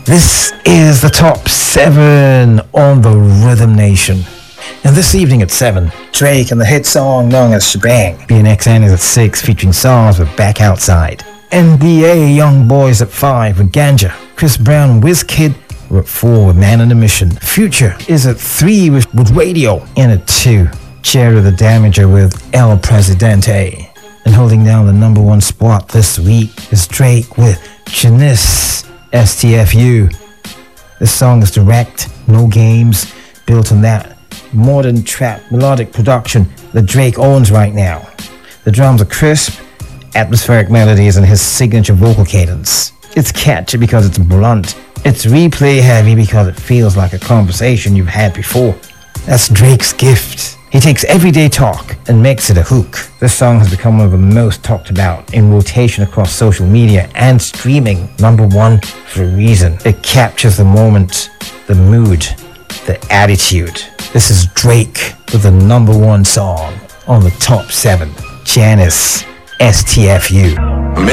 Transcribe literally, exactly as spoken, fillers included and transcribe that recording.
This is the top seven on the Rhythm Nation. And this evening at seven, Drake and the hit song known as Shebang. B N X N is at six, featuring songs with Back Outside. N B A Young Boys at five with Ganja. Chris Brown and Wizkid were at four with Man on a Mission. Future is at three with, with Radio. And at two, Cherry the Damager with El Presidente. And holding down the number one spot this week is Drake with Chanice S T F U. This song is direct, no games, built on that modern trap melodic production that Drake owns right now. The drums are crisp, atmospheric melodies, and his signature vocal cadence. It's catchy because it's blunt. It's replay heavy because it feels like a conversation you've had before. That's Drake's gift. He takes everyday talk and makes it a hook. This song has become one of the most talked about in rotation across social media and streaming. Number one for a reason. It captures the moment, the mood, the attitude. This is Drake with the number one song on the top seven. Janice S T F U.